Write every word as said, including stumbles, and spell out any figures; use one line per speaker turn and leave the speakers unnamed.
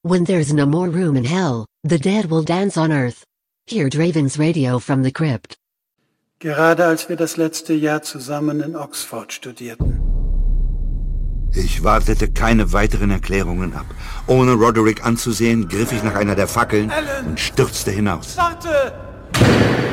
When there's no more room in hell, the dead will dance on earth. Hear Draven's Radio from the Crypt.
Gerade als wir das letzte Jahr zusammen in Oxford studierten.
Ich wartete keine weiteren Erklärungen ab. Ohne Roderick anzusehen, griff ich nach einer der Fackeln
Alan!
und stürzte hinaus.
Warte!